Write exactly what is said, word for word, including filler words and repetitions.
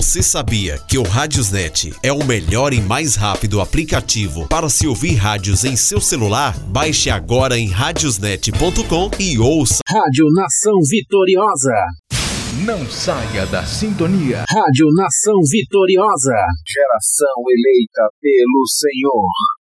Você sabia que o Radiosnet é o melhor e mais rápido aplicativo para se ouvir rádios em seu celular? Baixe agora em radiosnet ponto com e ouça Rádio Nação Vitoriosa. Não saia da sintonia. Rádio Nação Vitoriosa. Geração eleita pelo Senhor.